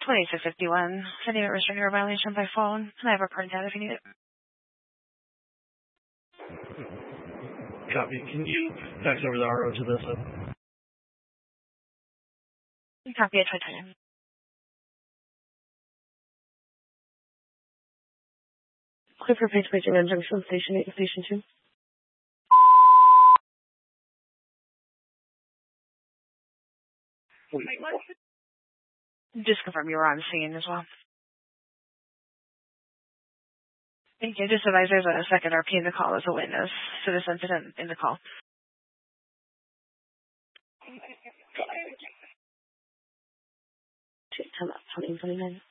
2651. Sending a restraining order violation by phone. I have recording data if you need it. Copy. Can you fax over the RO to this? Copy it. Try time. Clear for page paging on Junction Station 8 and Station 2. Just confirm you were on scene as well. Thank you. Just advise there's a second RP in the call as a witness to this incident in the call. Time out. 29.